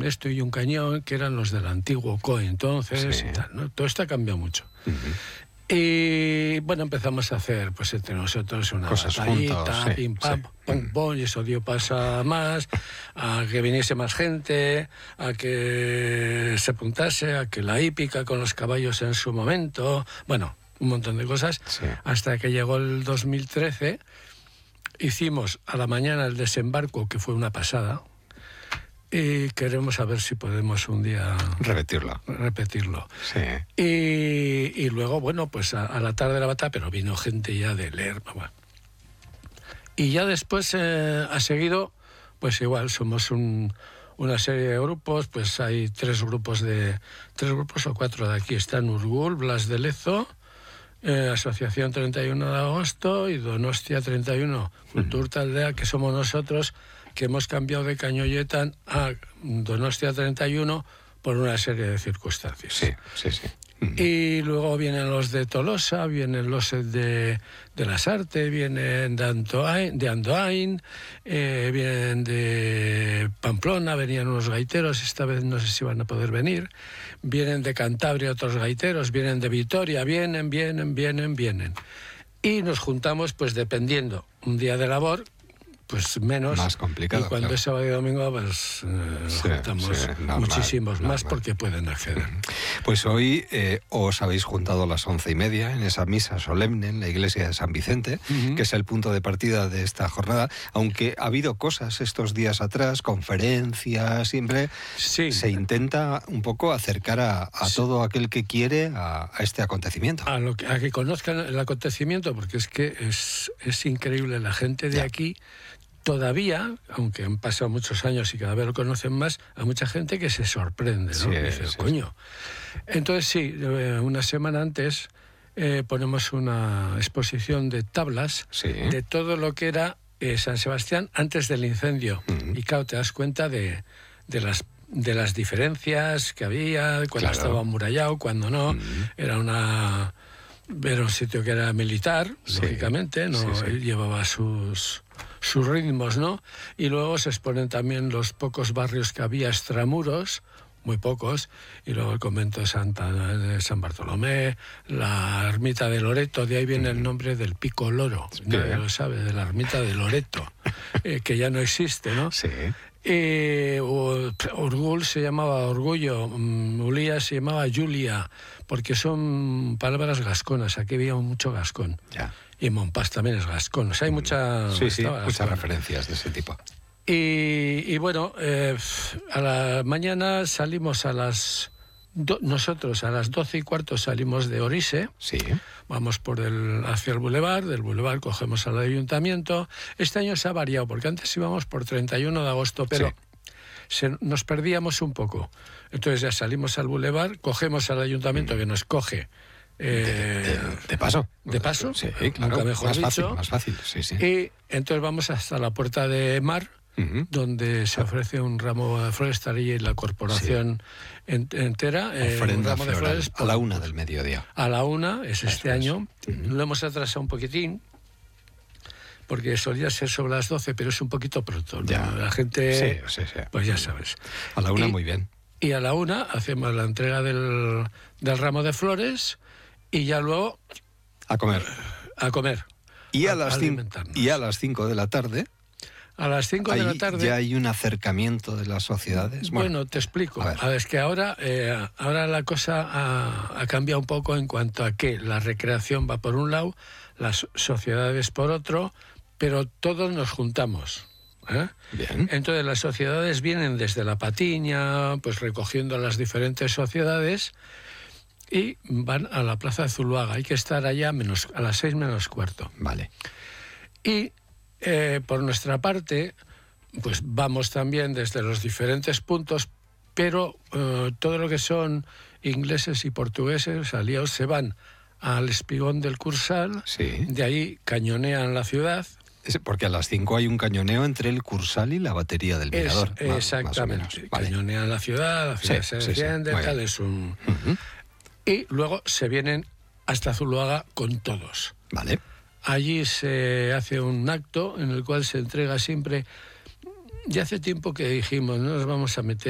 esto y un cañón, que eran los del antiguo COE entonces, Sí. y tal, ¿no? Todo esto ha cambiado mucho. Ujú. Y bueno, empezamos a hacer pues entre nosotros una Cosas batallita, juntos, sí, pim pam, sí. pum pum, y eso dio paso a más, a que viniese más gente, a que se apuntase, a que la hípica con los caballos en su momento, bueno, un montón de cosas, Sí. hasta que llegó el 2013, hicimos a la mañana el desembarco, que fue una pasada, y queremos saber si podemos un día repetirlo. Sí. Y luego, bueno, pues a la tarde de la batalla, pero vino gente ya de leer. Bueno. Y ya después ha seguido, pues igual, somos una serie de grupos, pues hay tres grupos o cuatro de aquí. Están Urgul, Blas de Lezo, Asociación 31 de Agosto y Donostia 31, Kulturta Aldea, que somos nosotros, que hemos cambiado de Cañolletan a Donostia 31 por una serie de circunstancias. Sí, sí, sí. Y luego vienen los de Tolosa, vienen los de Lasarte, vienen de Andoain, vienen de Pamplona, venían unos gaiteros, esta vez no sé si van a poder venir, vienen de Cantabria otros gaiteros, vienen de Vitoria, vienen. Y nos juntamos, pues dependiendo, un día de labor, pues menos. Más complicado. Y cuando claro. es sábado y domingo, pues nos juntamos normal, muchísimos más normal. porque pueden acceder. Pues hoy os habéis juntado a las 11:30 en esa misa solemne en la iglesia de San Vicente, que es el punto de partida de esta jornada, aunque ha habido cosas estos días atrás, conferencias, siempre Sí. se intenta un poco acercar a todo aquel que quiere a este acontecimiento. A que conozcan el acontecimiento, porque es que es increíble. La gente de aquí todavía, aunque han pasado muchos años y cada vez lo conocen más, hay mucha gente que se sorprende, ¿no? Sí, Dice, sí, coño. Entonces sí, una semana antes ponemos una exposición de tablas de todo lo que era San Sebastián antes del incendio. Y claro, te das cuenta de las diferencias que había, cuando estaba amurallado, cuando no. Era un sitio que era militar, lógicamente, no llevaba sus ritmos, ¿no? Y luego se exponen también los pocos barrios que había extramuros, muy pocos, y luego el convento de San Bartolomé, la ermita de Loreto, de ahí viene el nombre del Pico Loro, nadie lo sabe, de la ermita de Loreto, que ya no existe, ¿no? Sí. Urgul se llamaba Orgullo, Ulía se llamaba Julia, porque son palabras gasconas, aquí había mucho gascón. Ya. Y Montpas también es gascón, o sea, hay muchas referencias de ese tipo. Y bueno, a la mañana salimos nosotros a las 12:15 salimos de Orise. Sí. Vamos hacia el bulevar, del bulevar cogemos al ayuntamiento. Este año se ha variado, porque antes íbamos por 31 de agosto, pero nos perdíamos un poco. Entonces ya salimos al bulevar, cogemos al ayuntamiento que nos coge. De paso. ¿De paso? Sí, claro. Nunca mejor dicho. Más fácil, sí, sí. Y entonces vamos hasta la Puerta de Mar, donde se ofrece un ramo de flores, está allí la corporación entera. Ofrenda un ramo de floral, flores a la 1 del mediodía. A la 1, este año. Lo hemos atrasado un poquitín, porque solía ser sobre las 12, pero es un poquito pronto, ¿no? Ya. La gente, Sí. pues ya sabes. A la 1 muy bien. Y a la 1 hacemos la entrega del ramo de flores y ya luego... A comer. A comer. Y a las 5 de la tarde... A las 5 de la tarde... ¿Ya hay un acercamiento de las sociedades? Bueno, te explico. A ver, es que ahora la cosa ha cambiado un poco en cuanto a que la recreación va por un lado, las sociedades por otro, pero todos nos juntamos. Bien. Entonces las sociedades vienen desde la Patiña, pues recogiendo las diferentes sociedades y van a la Plaza de Zuluaga. Hay que estar allá a las 6 menos cuarto. Vale. Y por nuestra parte, pues vamos también desde los diferentes puntos, pero todo lo que son ingleses y portugueses aliados se van al espigón del Cursal, de ahí cañonean la ciudad. Porque a las 5 hay un cañoneo entre el Cursal y la batería del Mirador. Exactamente. Cañonean la ciudad se enciende, tal, es un... Y luego se vienen hasta Zuluaga con todos. Vale. Allí se hace un acto en el cual se entrega siempre... Ya hace tiempo que dijimos, no nos vamos a meter